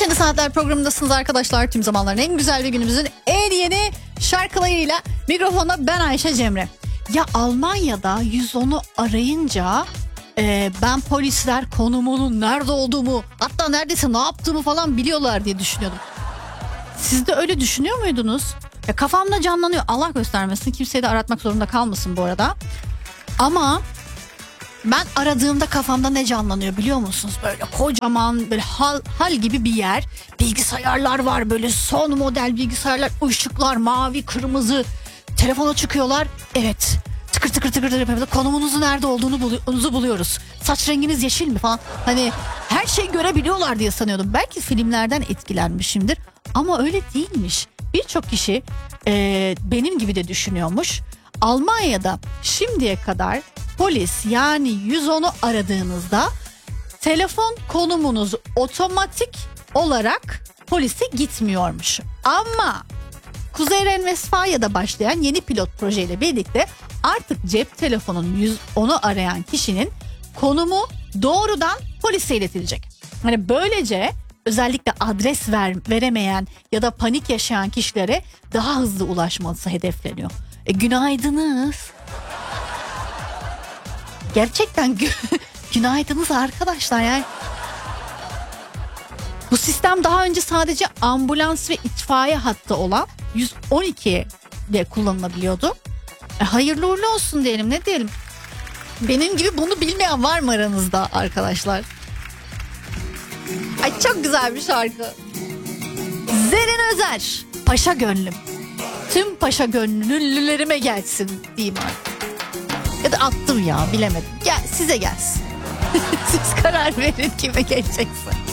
Neşeli Saatler programındasınız arkadaşlar. Tüm zamanların en güzel ve günümüzün en yeni şarkılarıyla mikrofonda ben Ayşe Cemre. Ya Almanya'da 110'u arayınca ben polisler konumunun nerede olduğumu, hatta neredeyse ne yaptığımı falan biliyorlar diye düşünüyordum. Siz de öyle düşünüyor muydunuz? Kafamda canlanıyor. Allah göstermesin, kimseyi de aratmak zorunda kalmasın bu arada. Ama ben aradığımda kafamda ne canlanıyor biliyor musunuz? Böyle kocaman, böyle hal gibi bir yer. Bilgisayarlar var, böyle son model bilgisayarlar, ışıklar mavi, kırmızı. Telefona çıkıyorlar. Evet, tıkır tıkır tıkır tıkır, konumunuzun nerede olduğunu buluyoruz. Saç renginiz yeşil mi falan. Hani her şeyi görebiliyorlar diye sanıyordum. Belki filmlerden etkilenmişimdir. Ama öyle değilmiş. Birçok kişi benim gibi de düşünüyormuş. Almanya'da şimdiye kadar polis, yani 110'u aradığınızda telefon konumunuz otomatik olarak polise gitmiyormuş. Ama Kuzey Renvestfalya'da başlayan yeni pilot projeyle birlikte artık cep telefonunun 110'u arayan kişinin konumu doğrudan polise iletilecek. Hani böylece özellikle adres veremeyen ya da panik yaşayan kişilere daha hızlı ulaşması hedefleniyor. Günaydınız. Gerçekten günaydınız arkadaşlar yani. Bu sistem daha önce sadece ambulans ve itfaiye hattı olan 112 de kullanılabiliyordu. Hayırlı uğurlu olsun diyelim, ne diyelim. Benim gibi bunu bilmeyen var mı aranızda arkadaşlar? Ay çok güzel bir şarkı. Zerrin Özer, Paşa Gönlüm. Tüm paşa gönüllülerime gelsin diyeyim artık. Ya da attım ya, bilemedim. Gel, size gelsin. Siz karar verin kime gelecekse.